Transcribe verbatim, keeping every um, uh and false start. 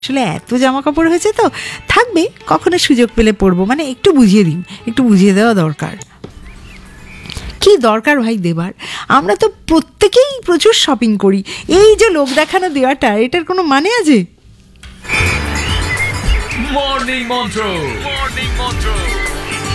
আসলে এত জামা কাপড় হয়েছে তো, থাকবে, কখনো সুযোগ পেলে পরবো, মানে একটু বুঝিয়ে দিন, একটু বুঝিয়ে দেওয়া দরকার। কি দরকার ভাই দেবার? আমরা তো প্রত্যেকেই প্রচুর শপিং করি, এই যে লোক দেখানো দেওয়াটা, এটার কোনো মানে আছে? মর্নিং মন্ত্র, মর্নিং মন্ত্র।